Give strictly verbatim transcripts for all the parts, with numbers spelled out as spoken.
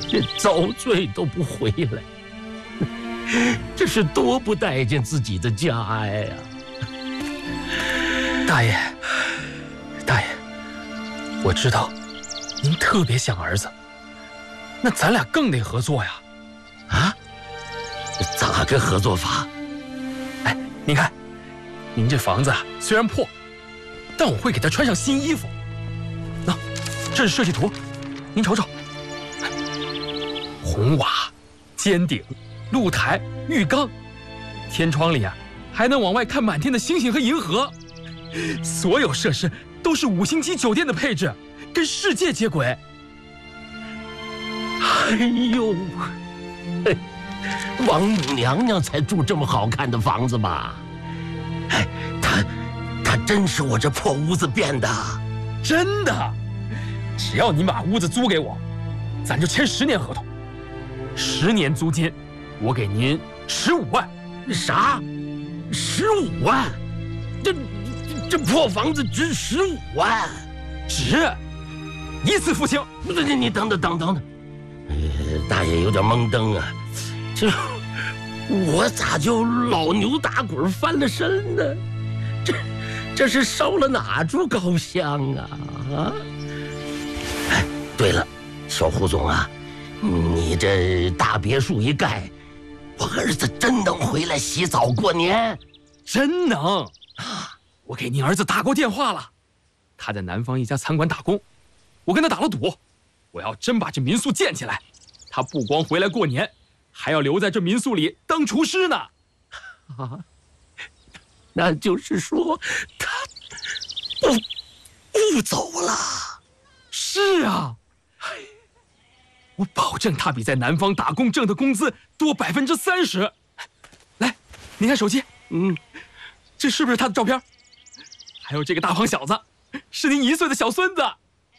这遭罪都不回来，这是多不待见自己的家呀！ 大爷，大爷，我知道您特别想儿子，那咱俩更得合作呀！ 啊？咋个合作法？ 哎，您看，您这房子啊虽然破，但我会给他穿上新衣服。那，这是设计图，您瞅瞅。红瓦、尖顶、露台、浴缸，天窗里啊还能往外看满天的星星和银河，所有设施都是五星级酒店的配置，跟世界接轨。 哎呦，王母娘娘才住这么好看的房子吧？哎，她她真是我这破屋子变的？ 真的，只要你把屋子租给我，咱就签十年合同。十年租金，我给您十五万。 啥？十五万？这这破房子值十五万？ 值，一次付清。 不是，你等等等等等，呃，大爷有点懵登啊，这我咋就老牛打滚翻了身呢？这这是烧了哪株高香啊？啊！哎，对了，小胡总啊。你这大别墅一盖，我儿子真能回来洗澡过年？ 真能啊！我给您儿子打过电话了，他在南方一家餐馆打工，我跟他打了赌，我要真把这民宿建起来，他不光回来过年，还要留在这民宿里当厨师呢。 啊，那就是说他不不走了？ 是啊。我保证他比在南方打工挣的工资多百分之三十。来，您看手机， 嗯， 这是不是他的照片？还有这个大胖小子，是您一岁的小孙子。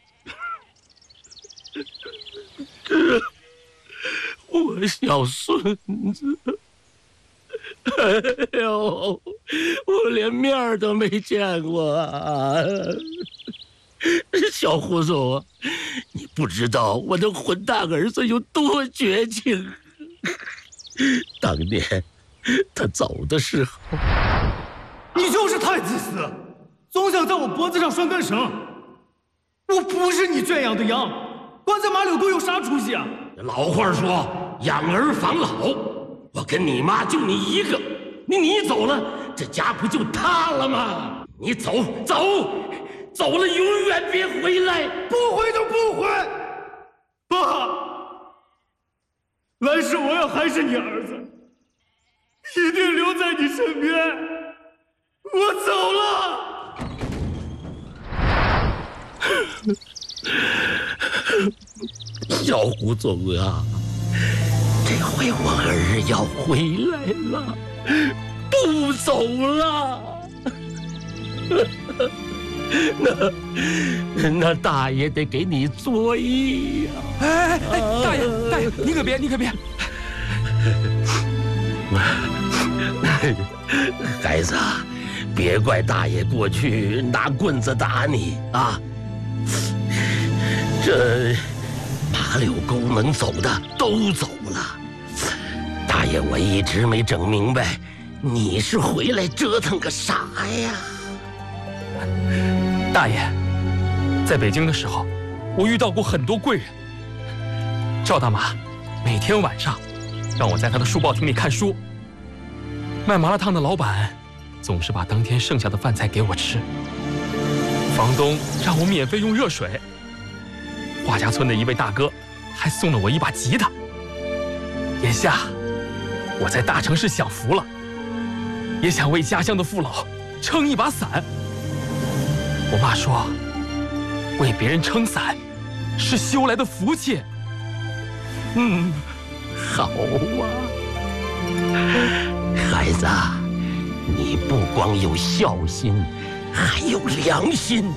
这我小孙子，哎呦，我连面都没见过啊！小胡总啊，你不知道我的混蛋儿子有多绝情。当年他走的时候， 你就是太自私，总想在我脖子上拴根绳。我不是你圈养的羊，关在马柳沟有啥出息啊？ 老话说养儿防老，我跟你妈就你一个，你你走了，这家不就塌了吗？你走走。走了，永远别回来！ 不回就不回，爸，来世我要还是你儿子，一定留在你身边。我走了。 小胡总啊，这回我儿要回来了，不走了。那那大爷得给你作揖呀！ 哎哎哎，大爷大爷，你可别你可别！ 孩子，别怪大爷过去拿棍子打你啊！这马柳沟能走的都走了，大爷我一直没整明白，你是回来折腾个啥呀？ 大爷，在北京的时候，我遇到过很多贵人。赵大妈每天晚上让我在她的书报亭里看书。卖麻辣烫的老板总是把当天剩下的饭菜给我吃。房东让我免费用热水。画家村的一位大哥还送了我一把吉他。眼下我在大城市享福了，也想为家乡的父老撑一把伞。我妈说，为别人撑伞是修来的福气。 嗯，好啊，孩子，你不光有孝心，还有良心，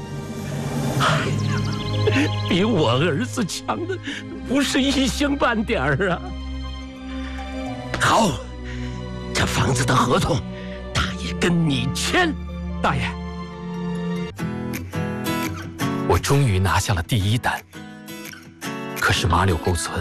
比我儿子强的不是一星半点儿啊！好，这房子的合同，大爷跟你签。 大爷。我终于拿下了第一单，可是马柳沟村